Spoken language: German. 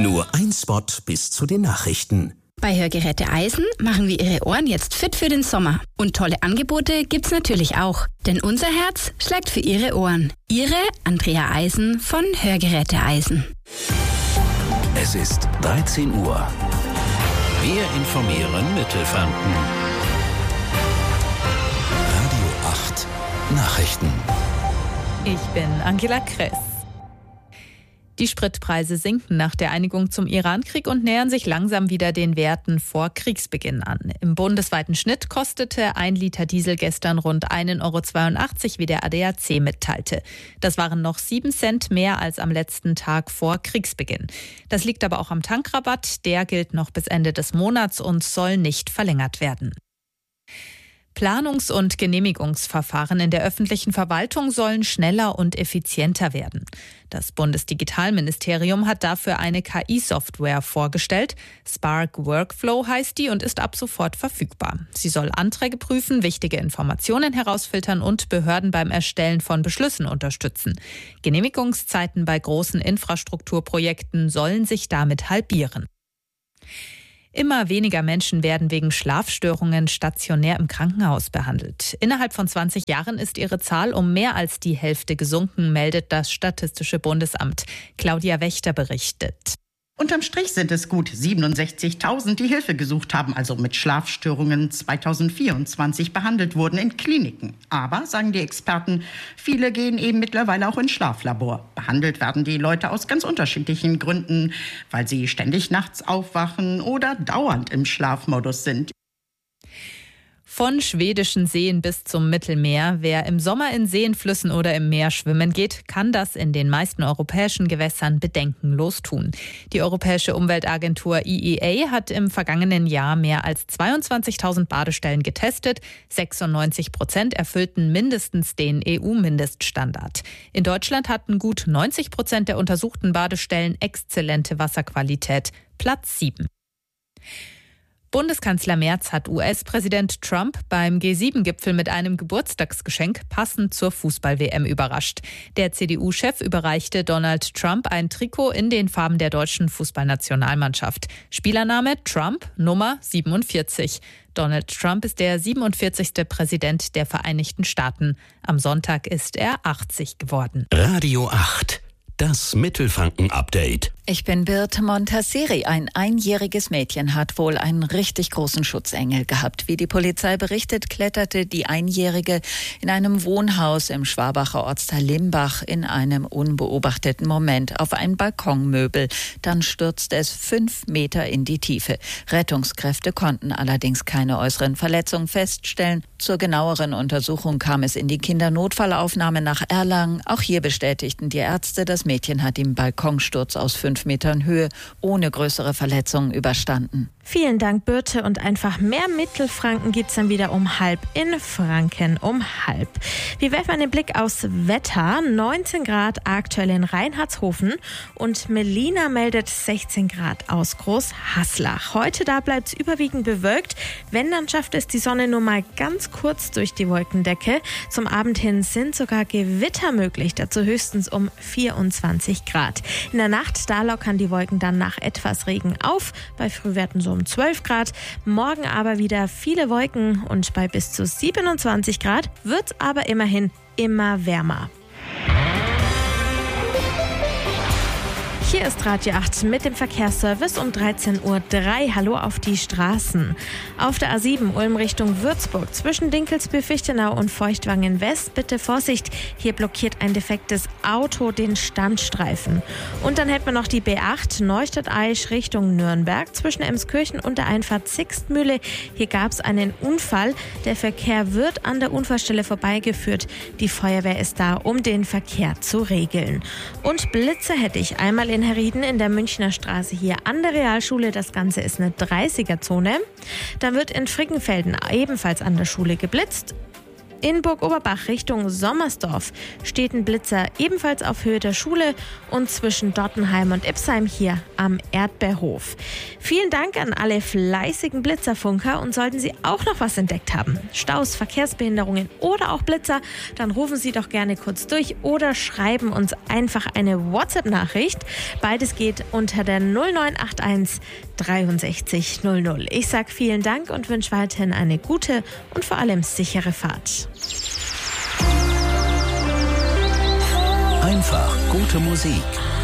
Nur ein Spot bis zu den Nachrichten. Bei Hörgeräte Eisen machen wir Ihre Ohren jetzt fit für den Sommer. Und tolle Angebote gibt's natürlich auch. Denn unser Herz schlägt für Ihre Ohren. Ihre Andrea Eisen von Hörgeräte Eisen. Es ist 13 Uhr. Wir informieren Mittelfranken. Radio 8 Nachrichten. Ich bin Angela Kress. Die Spritpreise sinken nach der Einigung zum Iran-Krieg und nähern sich langsam wieder den Werten vor Kriegsbeginn an. Im bundesweiten Schnitt kostete 1 Liter Diesel gestern rund 1,82 Euro, wie der ADAC mitteilte. Das waren noch 7 Cent mehr als am letzten Tag vor Kriegsbeginn. Das liegt aber auch am Tankrabatt. Der gilt noch bis Ende des Monats und soll nicht verlängert werden. Planungs- und Genehmigungsverfahren in der öffentlichen Verwaltung sollen schneller und effizienter werden. Das Bundesdigitalministerium hat dafür eine KI-Software vorgestellt. Spark Workflow heißt die und ist ab sofort verfügbar. Sie soll Anträge prüfen, wichtige Informationen herausfiltern und Behörden beim Erstellen von Beschlüssen unterstützen. Genehmigungszeiten bei großen Infrastrukturprojekten sollen sich damit halbieren. Immer weniger Menschen werden wegen Schlafstörungen stationär im Krankenhaus behandelt. Innerhalb von 20 Jahren ist ihre Zahl um mehr als die Hälfte gesunken, meldet das Statistische Bundesamt. Claudia Wächter berichtet. Unterm Strich sind es gut 67.000, die Hilfe gesucht haben, also mit Schlafstörungen 2024 behandelt wurden in Kliniken. Aber, sagen die Experten, viele gehen eben mittlerweile auch ins Schlaflabor. Behandelt werden die Leute aus ganz unterschiedlichen Gründen, weil sie ständig nachts aufwachen oder dauernd im Schlafmodus sind. Von schwedischen Seen bis zum Mittelmeer. Wer im Sommer in Seen, Flüssen oder im Meer schwimmen geht, kann das in den meisten europäischen Gewässern bedenkenlos tun. Die Europäische Umweltagentur EEA hat im vergangenen Jahr mehr als 22.000 Badestellen getestet. 96% erfüllten mindestens den EU-Mindeststandard. In Deutschland hatten gut 90% der untersuchten Badestellen exzellente Wasserqualität. Platz 7. Bundeskanzler Merz hat US-Präsident Trump beim G7-Gipfel mit einem Geburtstagsgeschenk passend zur Fußball-WM überrascht. Der CDU-Chef überreichte Donald Trump ein Trikot in den Farben der deutschen Fußballnationalmannschaft. Spielername Trump, Nummer 47. Donald Trump ist der 47. Präsident der Vereinigten Staaten. Am Sonntag ist er 80 geworden. Radio 8. Das Mittelfranken-Update. Ich bin Birte Montasseri. Ein einjähriges Mädchen hat wohl einen richtig großen Schutzengel gehabt. Wie die Polizei berichtet, kletterte die Einjährige in einem Wohnhaus im Schwabacher Ortsteil Limbach in einem unbeobachteten Moment auf ein Balkonmöbel. Dann stürzte es 5 Meter in die Tiefe. Rettungskräfte konnten allerdings keine äußeren Verletzungen feststellen. Zur genaueren Untersuchung kam es in die Kindernotfallaufnahme nach Erlangen. Auch hier bestätigten die Ärzte, das Mädchen hat den Balkonsturz aus 5 Metern Höhe ohne größere Verletzungen überstanden. Vielen Dank, Birte. Und einfach mehr Mittelfranken gibt es dann wieder um halb in Franken um halb. Wir werfen einen Blick aufs Wetter. 19 Grad aktuell in Reinhardshofen und Melina meldet 16 Grad aus Großhaslach. Heute da bleibt es überwiegend bewölkt. Wenn, dann schafft es die Sonne nur mal ganz kurz durch die Wolkendecke. Zum Abend hin sind sogar Gewitter möglich, dazu höchstens um 24 Grad. In der Nacht, da lockern die Wolken dann nach etwas Regen auf, bei Frühwerten so um 12 Grad. Morgen aber wieder viele Wolken und bei bis zu 27 Grad wird es aber immerhin immer wärmer. Hier ist Radio 8 mit dem Verkehrsservice um 13:03 Uhr. Hallo auf die Straßen. Auf der A7 Ulm Richtung Würzburg zwischen Dinkelsbühl-Fichtenau und Feuchtwangen West. Bitte Vorsicht, hier blockiert ein defektes Auto den Standstreifen. Und dann hätten wir noch die B8 Neustadt-Aisch Richtung Nürnberg zwischen Emskirchen und der Einfahrt Zixtmühle. Hier gab es einen Unfall. Der Verkehr wird an der Unfallstelle vorbeigeführt. Die Feuerwehr ist da, um den Verkehr zu regeln. Und Blitze hätte ich einmal in Herrieden in der Münchner Straße hier an der Realschule. Das Ganze ist eine 30er-Zone. Dann wird in Frickenfelden ebenfalls an der Schule geblitzt. In Burg Oberbach Richtung Sommersdorf steht ein Blitzer ebenfalls auf Höhe der Schule und zwischen Dottenheim und Ipsheim hier am Erdbeerhof. Vielen Dank an alle fleißigen Blitzerfunker und sollten Sie auch noch was entdeckt haben, Staus, Verkehrsbehinderungen oder auch Blitzer, dann rufen Sie doch gerne kurz durch oder schreiben uns einfach eine WhatsApp-Nachricht. Beides geht unter der 0981 63 00. Ich sage vielen Dank und wünsche weiterhin eine gute und vor allem sichere Fahrt. Einfach gute Musik.